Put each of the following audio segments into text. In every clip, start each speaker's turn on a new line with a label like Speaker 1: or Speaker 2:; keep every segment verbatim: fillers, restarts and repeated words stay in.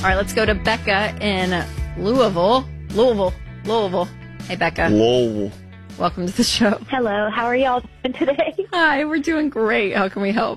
Speaker 1: All right, let's go to Becca in Louisville. Louisville. Louisville. Hey, Becca.
Speaker 2: Louisville.
Speaker 1: Welcome to the show.
Speaker 3: Hello. How are y'all doing today?
Speaker 1: Hi, we're doing great. How can we help?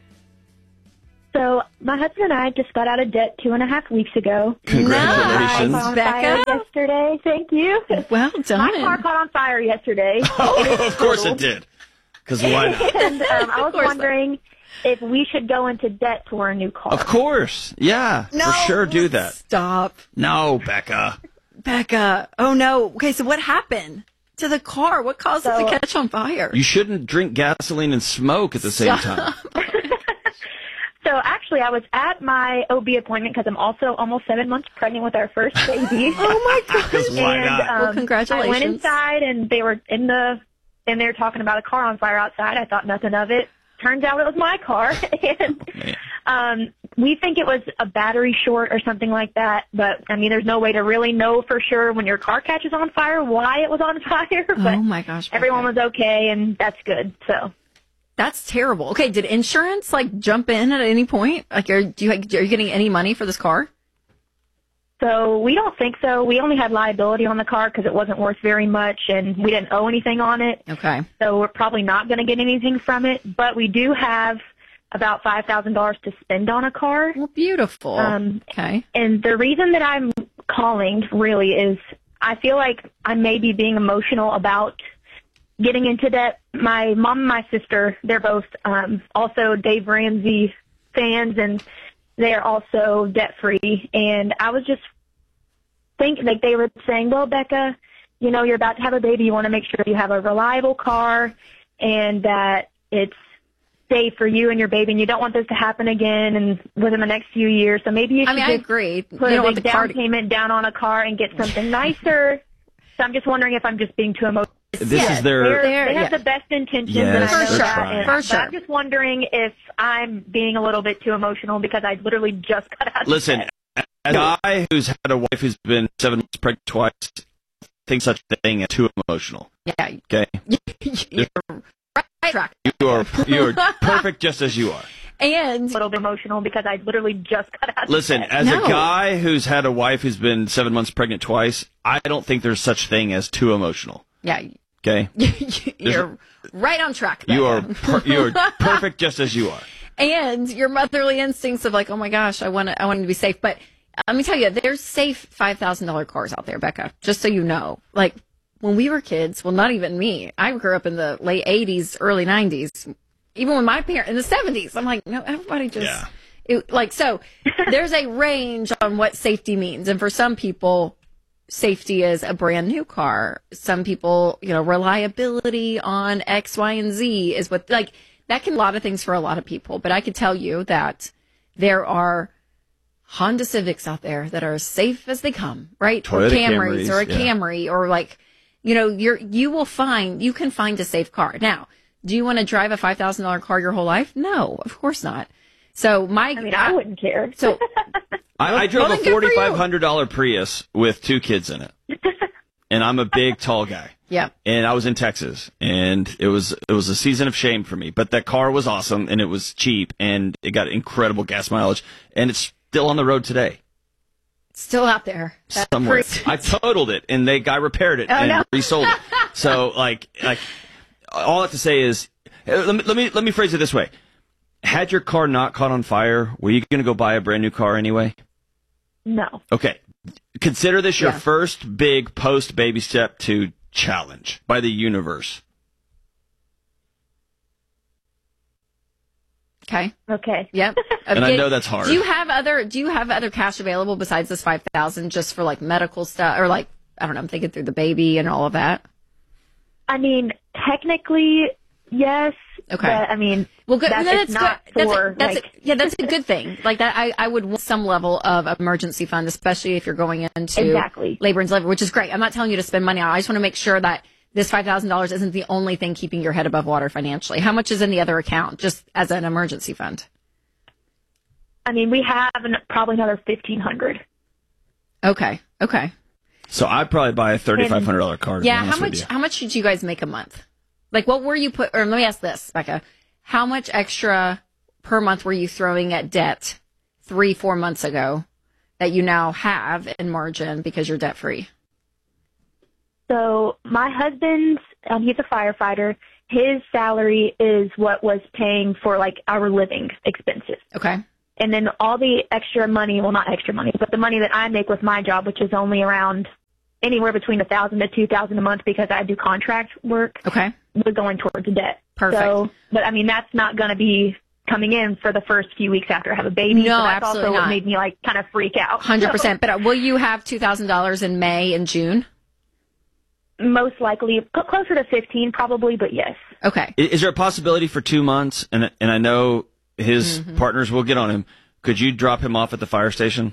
Speaker 3: So my husband and I just got out of debt two and a half weeks ago.
Speaker 2: Congratulations.
Speaker 3: My car caught on
Speaker 1: Becca.
Speaker 3: fire yesterday. Thank you.
Speaker 1: Well done.
Speaker 3: My car caught on fire yesterday.
Speaker 2: Oh, of course it did. Because why not?
Speaker 3: And um, I was
Speaker 1: course
Speaker 3: wondering if we should go into debt for a new car.
Speaker 2: Of course. Yeah.
Speaker 1: No,
Speaker 2: for sure do that.
Speaker 1: Stop.
Speaker 2: No, Becca.
Speaker 1: Becca. Oh, no. Okay, so what happened to the car? What caused it
Speaker 3: So-
Speaker 1: to catch on fire?
Speaker 2: You shouldn't drink gasoline and smoke at the same time.
Speaker 3: So actually, I was at my O B appointment because I'm also almost seven months pregnant with our first baby.
Speaker 1: Oh, my gosh.
Speaker 2: 'Cause why
Speaker 3: and,
Speaker 2: not?
Speaker 3: Um,
Speaker 1: Well, congratulations.
Speaker 3: I went inside and they were in the, and they were talking about a car on fire outside. I thought nothing of it. Turns out it was my car. and
Speaker 2: Man.
Speaker 3: um, we think it was a battery short or something like that. But, I mean, there's no way to really know for sure when your car catches on fire why it was on fire. But
Speaker 1: Oh, my gosh. Becca.
Speaker 3: everyone was okay, and that's good. So.
Speaker 1: That's terrible. Okay, did insurance, like, jump in at any point? Like, are, do you, are you getting any money for this car?
Speaker 3: So we don't think so. We only had liability on the car because it wasn't worth very much, and we didn't owe anything on it.
Speaker 1: Okay.
Speaker 3: So we're probably not going to get anything from it. But we do have about five thousand dollars to spend on a car.
Speaker 1: Well, beautiful.
Speaker 3: Um,
Speaker 1: okay.
Speaker 3: And the reason that I'm calling really is I feel like I may be being emotional about getting into debt. My mom and my sister, they're both um, also Dave Ramsey fans, and they're also debt-free. And I was just thinking, like they were saying, well, Becca, you know, you're about to have a baby. You want to make sure you have a reliable car and that it's safe for you and your baby, and you don't want this to happen again and within the next few years. So maybe you should
Speaker 1: I mean, I
Speaker 3: just
Speaker 1: agree.
Speaker 3: put
Speaker 1: you
Speaker 3: a
Speaker 1: don't want
Speaker 3: big
Speaker 1: the car
Speaker 3: down
Speaker 1: to...
Speaker 3: payment down on a car and get something nicer. So I'm just wondering if I'm just being too emotional.
Speaker 2: This
Speaker 1: Yeah,
Speaker 2: is their...
Speaker 3: They're,
Speaker 1: There-
Speaker 3: they have
Speaker 1: yeah.
Speaker 3: the best intentions,
Speaker 2: Yes,
Speaker 3: and I
Speaker 1: For
Speaker 3: know
Speaker 1: sure,
Speaker 3: that. And
Speaker 1: for
Speaker 3: I-
Speaker 1: sure.
Speaker 3: but I'm just wondering if I'm being a little bit too emotional because I literally just got out of
Speaker 2: Listen,
Speaker 3: debt.
Speaker 2: as a guy who's had a wife who's been seven months pregnant twice, I think such a thing as too emotional.
Speaker 1: Yeah.
Speaker 2: Okay?
Speaker 1: You're right track.
Speaker 2: You are, you are perfect just as you are.
Speaker 1: And
Speaker 3: A little bit emotional because I literally just got out of
Speaker 2: Listen,
Speaker 3: debt.
Speaker 2: as
Speaker 1: No.
Speaker 2: a guy who's had a wife who's been seven months pregnant twice, I don't think there's such thing as too emotional.
Speaker 1: yeah,
Speaker 2: Okay?
Speaker 1: you're right on track.
Speaker 2: You
Speaker 1: Becca.
Speaker 2: are per- you are perfect just as you are.
Speaker 1: And your motherly instincts of like, oh my gosh, I want to, I want to be safe. But let me tell you, there's safe five thousand dollar cars out there, Becca. Just so you know, like when we were kids, well, not even me. I grew up in the late eighties, early nineties. Even when my parents in the seventies, I'm like, no, everybody just
Speaker 2: Yeah.
Speaker 1: it, like so. There's a range on what safety means, and for some people, safety is a brand new car. Some people, you know, reliability on X, Y, and Z is what like that can be a lot of things for a lot of people. But I could tell you that there are Honda Civics out there that are as safe as they come, right? or
Speaker 2: Toyota
Speaker 1: Camrys,
Speaker 2: Camrys,
Speaker 1: or a
Speaker 2: yeah.
Speaker 1: Camry, or like, you know, you're you will find you can find a safe car. Now, do you want to drive a five thousand dollar car your whole life? No, of course not. So my,
Speaker 3: I mean, I wouldn't care.
Speaker 1: so
Speaker 2: I, I drove
Speaker 1: well,
Speaker 2: a
Speaker 1: then good for you.
Speaker 2: forty-five hundred dollars Prius with two kids in it. And I'm a big, tall guy.
Speaker 1: yeah.
Speaker 2: And I was in Texas, and it was it was a season of shame for me. But that car was awesome, and it was cheap, and it got incredible gas mileage, and it's still on the road today
Speaker 1: Still out there. That's
Speaker 2: somewhere.
Speaker 1: pretty-
Speaker 2: I totaled it, and they guy repaired it
Speaker 1: Oh,
Speaker 2: and
Speaker 1: no.
Speaker 2: resold it. So, like, like all I have to say is, uh, let me let me let me phrase it this way: had your car not caught on fire, were you going to go buy a brand new car anyway?
Speaker 3: No.
Speaker 2: Okay. Consider this your
Speaker 1: Yeah.
Speaker 2: first big post baby step to challenge by the universe.
Speaker 1: Okay.
Speaker 3: Okay.
Speaker 1: Yep.
Speaker 2: And I
Speaker 1: Okay.
Speaker 2: know that's hard.
Speaker 1: Do you have other Do you have other cash available besides this five thousand just for like medical stuff or like I don't know? I'm thinking through the baby and all of that.
Speaker 3: I mean, technically, yes.
Speaker 1: Okay.
Speaker 3: But, I mean,
Speaker 1: Well, good.
Speaker 3: That
Speaker 1: no,
Speaker 3: it's
Speaker 1: that's
Speaker 3: not
Speaker 1: good. That's,
Speaker 3: for,
Speaker 1: a, that's
Speaker 3: like-
Speaker 1: a, yeah, that's a good thing. Like that, I, I would want some level of emergency fund, especially if you're going into
Speaker 3: Exactly.
Speaker 1: labor and delivery, which is great. I'm not telling you to spend money on it. I just want to make sure that this five thousand dollars isn't the only thing keeping your head above water financially. How much is in the other account, just as an emergency fund?
Speaker 3: I mean, we have an, probably another fifteen hundred.
Speaker 1: Okay. Okay.
Speaker 2: So I'd probably buy a thirty-five hundred dollars car. To
Speaker 1: Yeah.
Speaker 2: be
Speaker 1: How
Speaker 2: honest with
Speaker 1: much?
Speaker 2: you.
Speaker 1: How much should you guys make a month? Like, what were you put? Or let me ask this, Becca. How much extra per month were you throwing at debt three, four months ago that you now have in margin because you're debt free?
Speaker 3: So my husband's, um, he's a firefighter. His salary is what was paying for like our living expenses.
Speaker 1: Okay.
Speaker 3: And then all the extra money, well, not extra money, but the money that I make with my job, which is only around anywhere between a thousand to two thousand a month because I do contract work.
Speaker 1: Okay.
Speaker 3: Was going towards debt.
Speaker 1: Perfect.
Speaker 3: So, but I mean, that's not going to be coming in for the first few weeks after I have a baby.
Speaker 1: No,
Speaker 3: so that's
Speaker 1: absolutely
Speaker 3: also
Speaker 1: not.
Speaker 3: what made me like kind of freak out.
Speaker 1: one hundred percent. But uh, will you have two thousand dollars in May and June?
Speaker 3: Most likely, cl- closer to fifteen probably, but yes.
Speaker 1: Okay.
Speaker 2: Is, is there a possibility for two months? And and I know his mm-hmm. partners will get on him. Could you drop him off at the fire station?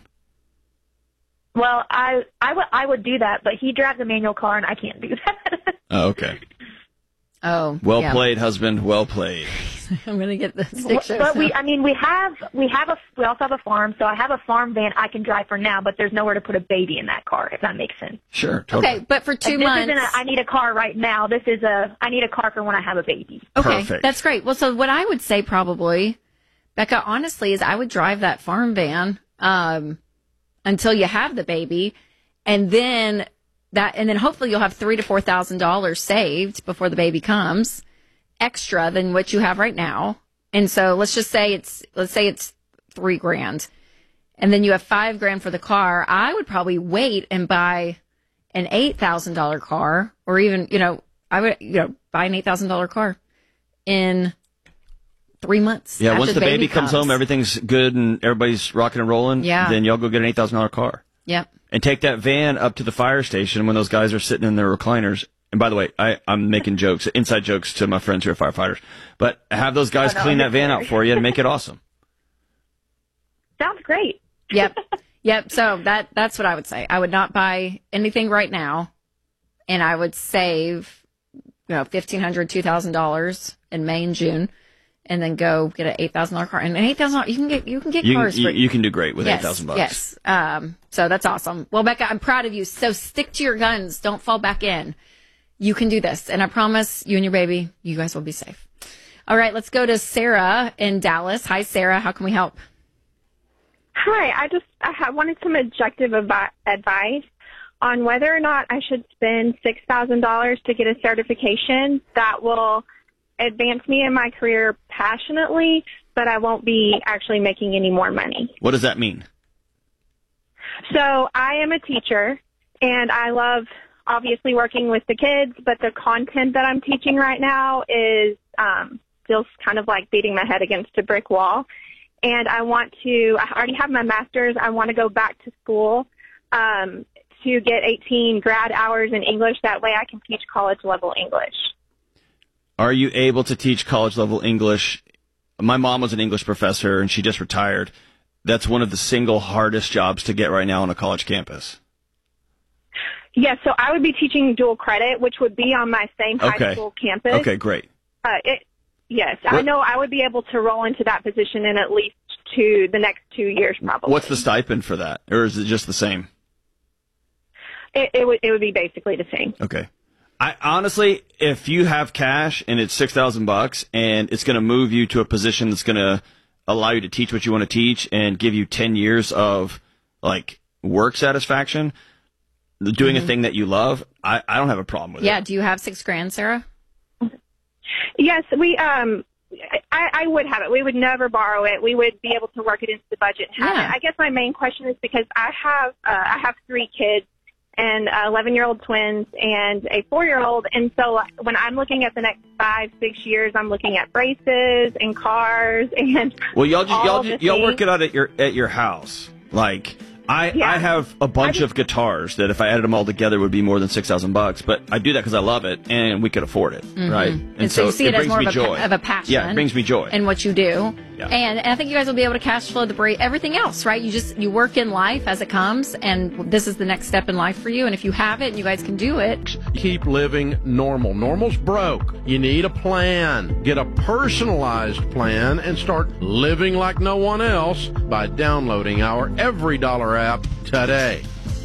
Speaker 3: Well, I I would I would do that, but he drives a manual car, and I can't do that.
Speaker 2: Oh, okay.
Speaker 1: Oh,
Speaker 2: well
Speaker 1: yeah.
Speaker 2: played, husband. Well played.
Speaker 1: I'm gonna get the stick shirt.
Speaker 3: But we, I mean, we have we have a we also have a farm, so I have a farm van I can drive for now. But there's nowhere to put a baby in that car, if that makes sense.
Speaker 2: Sure. Totally.
Speaker 1: Okay, but for two
Speaker 3: like, this
Speaker 1: months,
Speaker 3: isn't a, I need a car right now. This is a I need a car for when I have a baby.
Speaker 1: Okay,
Speaker 2: Perfect.
Speaker 1: That's great. Well, so what I would say probably, Becca, honestly, is I would drive that farm van um, until you have the baby, and then that, and then hopefully you'll have three to four thousand dollars saved before the baby comes, extra than what you have right now. And so let's just say it's let's say it's three grand, and then you have five grand for the car. I would probably wait and buy an eight thousand dollar car, or even you know I would you know buy an eight thousand dollar car in three months.
Speaker 2: Yeah,
Speaker 1: after
Speaker 2: once the baby, baby comes.
Speaker 1: comes
Speaker 2: home, everything's good and everybody's rocking and rolling.
Speaker 1: Yeah.
Speaker 2: Then y'all go get an eight thousand dollar car.
Speaker 1: Yep.
Speaker 2: And take that van up to the fire station when those guys are sitting in their recliners. And by the way, I, I'm making jokes, inside jokes to my friends who are firefighters. But have those guys
Speaker 3: oh, no,
Speaker 2: clean that van out for you and make it awesome.
Speaker 3: Sounds great.
Speaker 1: Yep. Yep. So that that's what I would say. I would not buy anything right now, and I would save, you know, fifteen hundred dollars, two thousand dollars in May and June, and then go get an eight thousand dollar car. And an eight thousand dollars, you can get you can get
Speaker 2: You,
Speaker 1: cars.
Speaker 2: you,
Speaker 1: for,
Speaker 2: you can do great with
Speaker 1: yes,
Speaker 2: eight thousand bucks.
Speaker 1: Yes. Um. So that's awesome. Well, Becca, I'm proud of you. So stick to your guns. Don't fall back in. You can do this, and I promise you and your baby, you guys will be safe. All right, let's go to Sarah in Dallas. Hi, Sarah. How can we help?
Speaker 4: Hi, I just I ha- wanted some objective avi- advice on whether or not I should spend six thousand dollars to get a certification that will advance me in my career passionately, but I won't be actually making any more money.
Speaker 2: What does that mean?
Speaker 4: So I am a teacher, and I love obviously working with the kids, but the content that I'm teaching right now is um, still kind of like beating my head against a brick wall. And I want to, I already have my master's. I want to go back to school um, to get eighteen grad hours in English. That way I can teach college level English.
Speaker 2: Are you able to teach college level English? My mom was an English professor and she just retired. That's one of the single hardest jobs to get right now on a college campus.
Speaker 4: Yes, so I would be teaching dual credit, which would be on my same high
Speaker 2: Okay.
Speaker 4: school campus.
Speaker 2: Okay, great.
Speaker 4: Uh, it, yes,
Speaker 2: What-
Speaker 4: I know I would be able to roll into that position in at least two, the next two years probably.
Speaker 2: What's the stipend for that? Or is it just the same?
Speaker 4: It, it would it would be basically the same.
Speaker 2: Okay. I honestly, if you have cash and it's six thousand bucks and it's going to move you to a position that's going to allow you to teach what you want to teach and give you ten years of like work satisfaction, doing
Speaker 1: Mm-hmm.
Speaker 2: a thing that you love, I, I don't have a problem with
Speaker 1: Yeah.
Speaker 2: it.
Speaker 1: Do you have six grand, Sarah?
Speaker 4: Yes, we um I, I would have it. We would never borrow it. We would be able to work it into the budget and have
Speaker 1: Yeah.
Speaker 4: it. I guess my main question is because I have uh, I have three kids and eleven-year-old twins and a four-year-old, and so when I'm looking at the next five, six years, I'm looking at braces and cars and
Speaker 2: Well, y'all just,
Speaker 4: all
Speaker 2: y'all,
Speaker 4: the
Speaker 2: just, y'all work
Speaker 4: things.
Speaker 2: it out at your at your house. Like I,
Speaker 4: Yeah.
Speaker 2: I have a bunch
Speaker 4: I
Speaker 2: of guitars that if I added them all together would be more than six thousand bucks. But I do that because I love it and we could afford it, right?
Speaker 1: And, so, you see it, as
Speaker 2: brings
Speaker 1: more
Speaker 2: me
Speaker 1: of a, pa-
Speaker 2: joy.
Speaker 1: of a passion.
Speaker 2: Yeah, it brings me joy.
Speaker 1: in what you do.
Speaker 2: Yeah.
Speaker 1: And, and I think you guys will be able to cash flow the break, everything else, right? You just, you work in life as it comes, and this is the next step in life for you. And if you have it and you guys can do it,
Speaker 5: Keep living normal. Normal's broke. You need a plan. Get a personalized plan and start living like no one else by downloading our Every Dollar app today.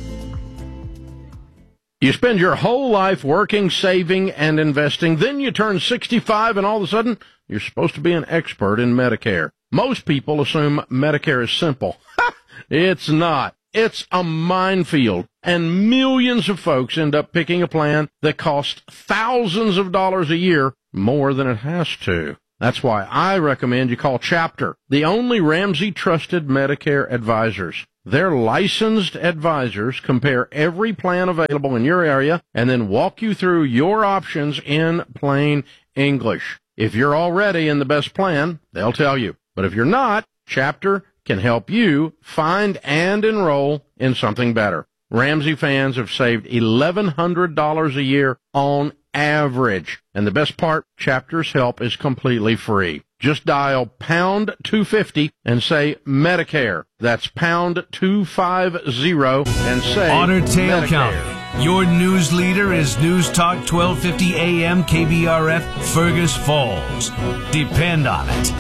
Speaker 5: You spend your whole life working, saving, and investing. Then you turn sixty-five and all of a sudden you're supposed to be an expert in Medicare. Most people assume Medicare is simple. It's not. It's a minefield, and millions of folks end up picking a plan that costs thousands of dollars a year more than it has to. That's why I recommend you call Chapter, the only Ramsey-trusted Medicare advisors. Their licensed advisors compare every plan available in your area and then walk you through your options in plain English. If you're already in the best plan, they'll tell you. But if you're not, Chapter can help you find and enroll in something better. Ramsey fans have saved eleven hundred dollars a year on average. And the best part, Chapter's help is completely free. Just dial pound two fifty and say Medicare. That's pound two fifty and say
Speaker 6: Otter Tail
Speaker 5: Medicare.
Speaker 6: County. Your news leader is News Talk twelve fifty A M K B R F Fergus Falls. Depend on it.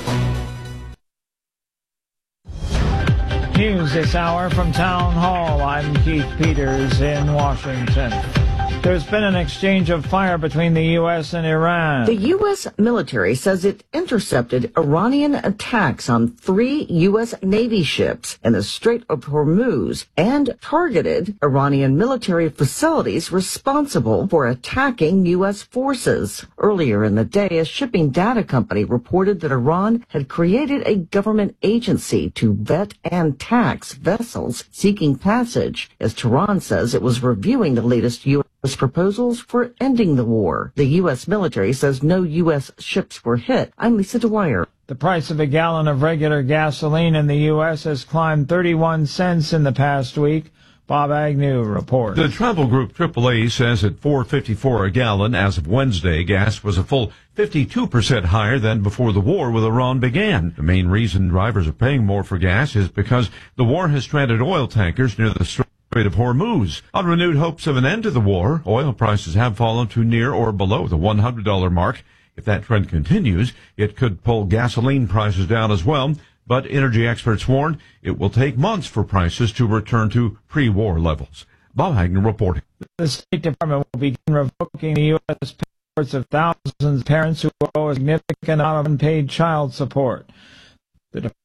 Speaker 7: News this hour from Town Hall. I'm Keith Peters in Washington. There's been an exchange of fire between the U S and Iran.
Speaker 8: The U S military says it intercepted Iranian attacks on three U S Navy ships in the Strait of Hormuz and targeted Iranian military facilities responsible for attacking U S forces. Earlier in the day, a shipping data company reported that Iran had created a government agency to vet and tax vessels seeking passage, as Tehran says it was reviewing the latest U S proposals for ending the war. The U S military says no U S ships were hit. I'm Lisa Dwyer.
Speaker 7: The price of a gallon of regular gasoline in the U S has climbed thirty-one cents in the past week. Bob Agnew reports.
Speaker 9: The travel group triple A says at four fifty-four a gallon as of Wednesday, gas was a full fifty-two percent higher than before the war with Iran began. The main reason drivers are paying more for gas is because the war has stranded oil tankers near the Strait of Hormuz. On renewed hopes of an end to the war, oil prices have fallen to near or below the one hundred dollars mark. If that trend continues, it could pull gasoline prices down as well. But energy experts warn it will take months for prices to return to pre-war levels. Bob Hagner reporting.
Speaker 7: The State Department will begin revoking the U S passports of thousands of parents who owe a significant amount of unpaid child support. The Department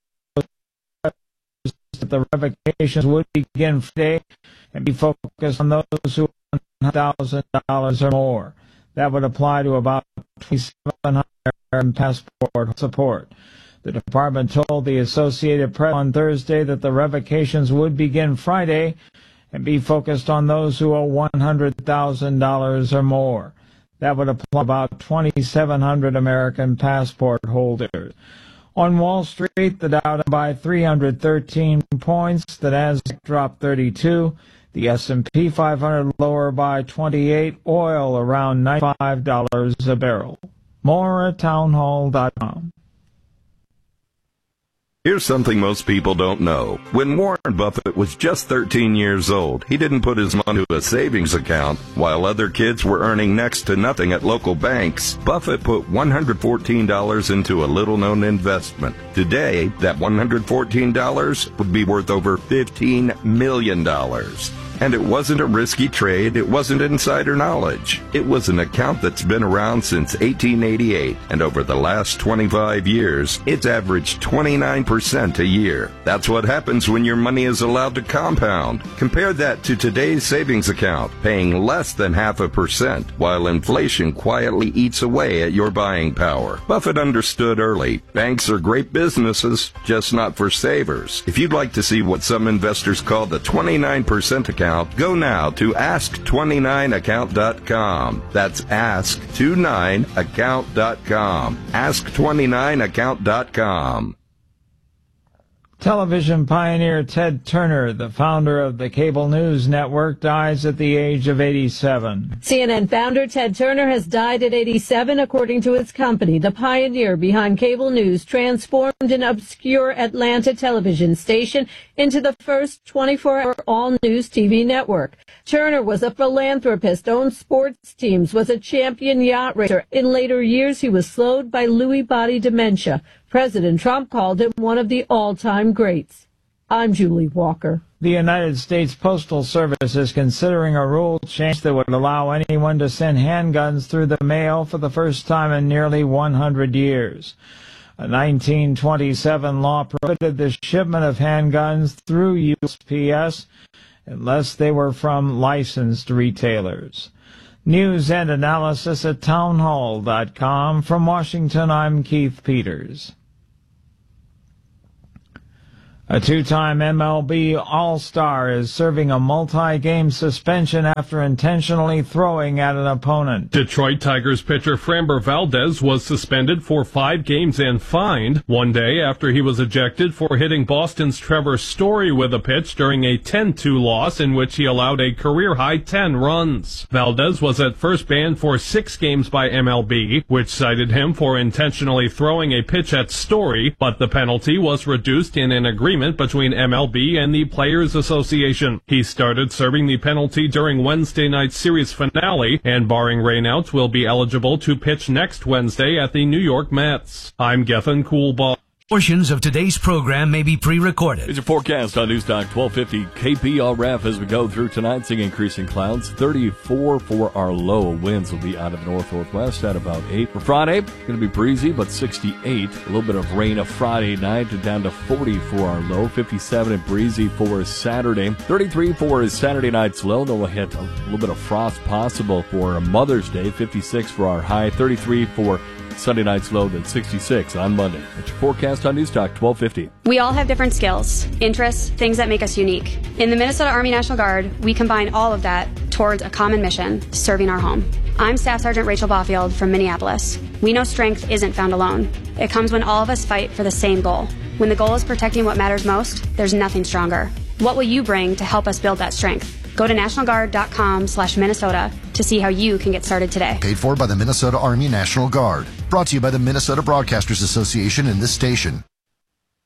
Speaker 7: that the revocations would begin Friday and be focused on those who owe one thousand dollars or more. That would apply to about twenty-seven hundred passport support. The department told the Associated Press on Thursday that the revocations would begin Friday and be focused on those who owe one hundred thousand dollars or more. That would apply to about twenty-seven hundred American passport holders. On Wall Street, the Dow down by three hundred thirteen points. The Nasdaq dropped thirty-two. The S and P five hundred lower by twenty-eight. Oil around ninety-five dollars a barrel. More at townhall dot com.
Speaker 10: Here's something most people don't know. When Warren Buffett was just thirteen years old, he didn't put his money in a savings account. While other kids were earning next to nothing at local banks, Buffett put one hundred fourteen dollars into a little-known investment. Today, that one hundred fourteen dollars would be worth over fifteen million dollars. And it wasn't a risky trade, it wasn't insider knowledge. It was an account that's been around since eighteen eighty-eight, and over the last twenty-five years, it's averaged twenty-nine percent a year. That's what happens when your money is allowed to compound. Compare that to today's savings account, paying less than half a percent, while inflation quietly eats away at your buying power. Buffett understood early, banks are great businesses, just not for savers. If you'd like to see what some investors call the twenty-nine percent account, go now to ask twenty-nine account dot com. That's ask twenty-nine account dot com. ask twenty-nine account dot com.
Speaker 7: Television pioneer Ted Turner, the founder of the cable news network, dies at the age of eighty-seven.
Speaker 11: C N N founder Ted Turner has died at eighty-seven, according to its company. The pioneer behind cable news transformed an obscure Atlanta television station into the first twenty-four hour all-news T V network. Turner was a philanthropist, owned sports teams, was a champion yacht racer. In later years, he was slowed by Lewy body dementia. President Trump called him one of the all-time greats. I'm Julie Walker.
Speaker 7: The United States Postal Service is considering a rule change that would allow anyone to send handguns through the mail for the first time in nearly one hundred years. A nineteen twenty-seven law prohibited the shipment of handguns through U S P S unless they were from licensed retailers. News and analysis at townhall dot com. From Washington, I'm Keith Peters. A two-time M L B All-Star is serving a multi-game suspension after intentionally throwing at an opponent.
Speaker 12: Detroit Tigers pitcher Framber Valdez was suspended for five games and fined one day after he was ejected for hitting Boston's Trevor Story with a pitch during a ten two loss in which he allowed a career-high ten runs. Valdez was at first banned for six games by M L B, which cited him for intentionally throwing a pitch at Story, but the penalty was reduced in an agreement between M L B and the Players Association. He started serving the penalty during Wednesday night's series finale, and barring rainouts, will be eligible to pitch next Wednesday at the New York Mets. I'm Gethin Coolbaugh.
Speaker 6: Portions of today's program may be pre-recorded.
Speaker 13: It's a forecast on Newstalk twelve fifty K P R F as we go through tonight, seeing increasing clouds. thirty-four for our low. Winds will be out of north-northwest at about eight. For Friday, going to be breezy, but sixty-eight. A little bit of rain of Friday night, down to forty for our low. fifty-seven and breezy for Saturday. thirty-three for Saturday night's low. Then we'll hit a little bit of frost possible for Mother's Day. fifty-six for our high. thirty-three for Sunday night's low, then sixty-six on Monday. It's your forecast on Newstalk twelve fifty.
Speaker 14: We all have different skills, interests, things that make us unique. In the Minnesota Army National Guard, we combine all of that towards a common mission, serving our home. I'm Staff Sergeant Rachel Baufield from Minneapolis. We know strength isn't found alone. It comes when all of us fight for the same goal. When the goal is protecting what matters most, there's nothing stronger. What will you bring to help us build that strength? Go to national guard dot com slash Minnesota to see how you can get started today.
Speaker 15: Paid for by the Minnesota Army National Guard. Brought to you by the Minnesota Broadcasters Association and this station.